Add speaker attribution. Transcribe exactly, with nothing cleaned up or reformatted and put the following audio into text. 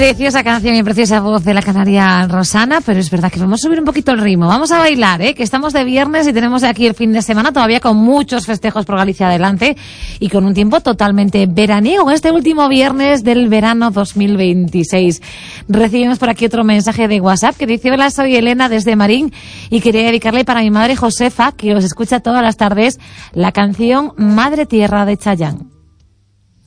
Speaker 1: Preciosa canción y preciosa voz de la canaria Rosana, pero es verdad que vamos a subir un poquito el ritmo. Vamos a bailar, ¿eh? Que estamos de viernes y tenemos aquí el fin de semana todavía con muchos festejos por Galicia adelante y con un tiempo totalmente veraniego. Este último viernes del verano dos mil veintiséis. Recibimos por aquí otro mensaje de WhatsApp que dice: hola, soy Elena desde Marín y quería dedicarle para mi madre Josefa, que os escucha todas las tardes, la canción Madre Tierra de Chayanne.